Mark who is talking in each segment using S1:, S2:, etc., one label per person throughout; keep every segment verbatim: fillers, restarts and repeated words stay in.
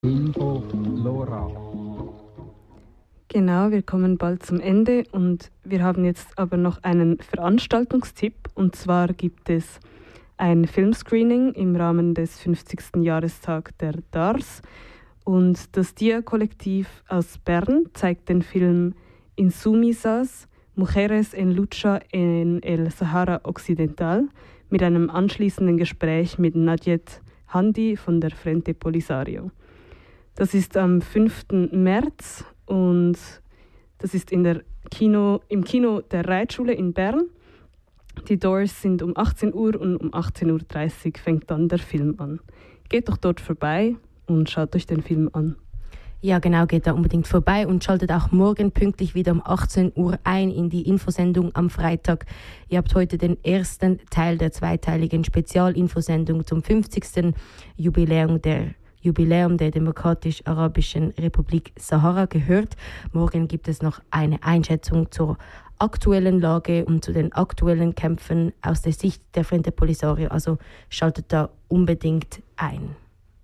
S1: Info Lora.
S2: Genau, wir kommen bald zum Ende und wir haben jetzt aber noch einen Veranstaltungstipp. Und zwar gibt es ein Filmscreening im Rahmen des fünfzigsten Jahrestag der D A R S. Und das Dia-Kollektiv aus Bern zeigt den Film Insumisas, Mujeres en Lucha en el Sahara Occidental mit einem anschließenden Gespräch mit Najet Handi von der Frente Polisario. Das ist am fünften März und das ist in der Kino, im Kino der Reitschule in Bern. Die Doors sind um achtzehn Uhr und um achtzehn Uhr dreißig fängt dann der Film an. Geht doch dort vorbei und schaut euch den Film an.
S3: Ja, genau, geht da unbedingt vorbei und schaltet auch morgen pünktlich wieder um achtzehn Uhr ein in die Infosendung am Freitag. Ihr habt heute den ersten Teil der zweiteiligen Spezialinfosendung zum fünfzigsten Jubiläum der Jubiläum der Demokratisch-Arabischen Republik Sahara gehört. Morgen gibt es noch eine Einschätzung zur aktuellen Lage und zu den aktuellen Kämpfen aus der Sicht der Frente Polisario. Also schaltet da unbedingt ein.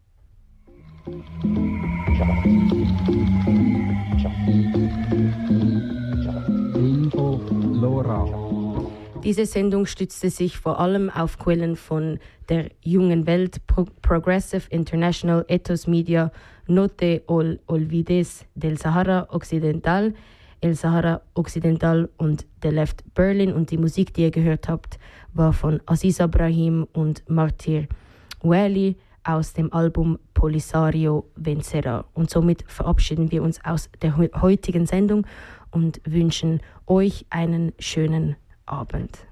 S1: Info Lora.
S3: Diese Sendung stützte sich vor allem auf Quellen von der Jungen Welt, Pro- Progressive International, Ethos Media, No te ol olvides del Sahara Occidental, El Sahara Occidental und The Left Berlin. Und die Musik, die ihr gehört habt, war von Aziza Brahim und Martir Wali aus dem Album Polisario Vencerá. Und somit verabschieden wir uns aus der heutigen Sendung und wünschen euch einen schönen Abend.